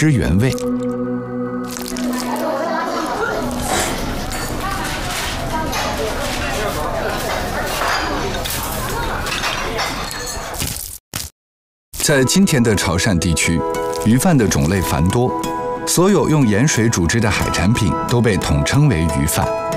失原味。在今天的潮汕地区，鱼饭的种类繁多，所有用盐水煮制的海产品都被统称为鱼饭。